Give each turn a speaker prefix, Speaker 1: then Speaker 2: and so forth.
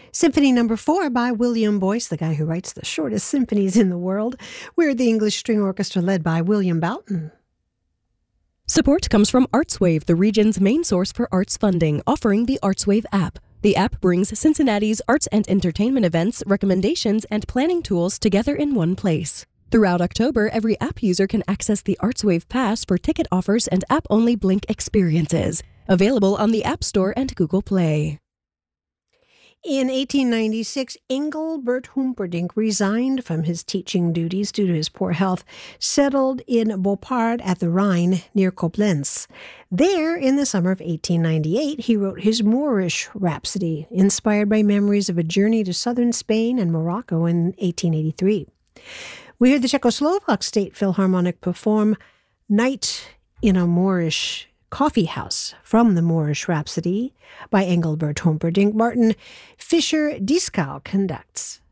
Speaker 1: Symphony Number 4 by William Boyce, the guy who writes the shortest symphonies in the world. We're the English String Orchestra led by William Boughton.
Speaker 2: Support comes from ArtsWave, the region's main source for arts funding, offering the ArtsWave app. The app brings Cincinnati's arts and entertainment events, recommendations, and planning tools together in one place. Throughout October, every app user can access the ArtsWave Pass for ticket offers and app-only Blink experiences. Available on the App Store and Google Play.
Speaker 1: In 1896, Engelbert Humperdinck resigned from his teaching duties due to his poor health, settled in Boppard at the Rhine near Koblenz. There, in the summer of 1898, he wrote his Moorish Rhapsody, inspired by memories of a journey to southern Spain and Morocco in 1883. We heard the Czechoslovak State Philharmonic perform Night in a Moorish Coffee House from the Moorish Rhapsody by Engelbert Humperdinck. Martin Fischer-Dieskau conducts.